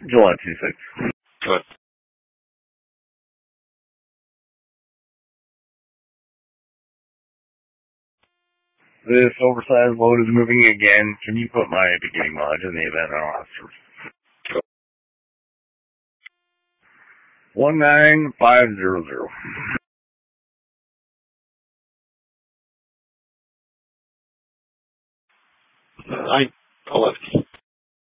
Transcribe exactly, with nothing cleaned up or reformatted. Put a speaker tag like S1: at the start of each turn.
S1: July twenty-sixth.
S2: Good.
S1: This oversized load is moving again. Can you put my beginning mileage in the event I don't have to? One nine five zero zero.
S2: Nine eleven.